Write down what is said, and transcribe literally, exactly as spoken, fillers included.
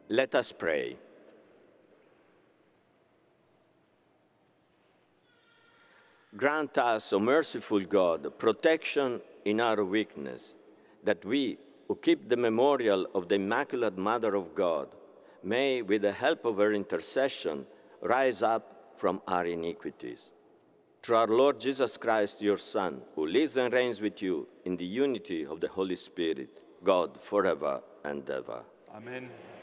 Let us pray. Grant us, O merciful God, protection in our weakness, that we, who keep the memorial of the Immaculate Mother of God, may, with the help of her intercession, rise up from our iniquities. Through our Lord Jesus Christ, your Son, who lives and reigns with you in the unity of the Holy Spirit, God, forever and ever. Amen.